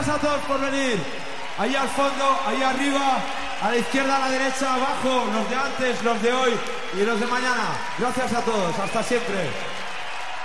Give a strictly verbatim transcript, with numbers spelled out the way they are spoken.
Gracias a todos por venir. Ahí al fondo, ahí arriba, a la izquierda, a la derecha, abajo, los de antes, los de hoy y los de mañana. Gracias a todos. Hasta siempre.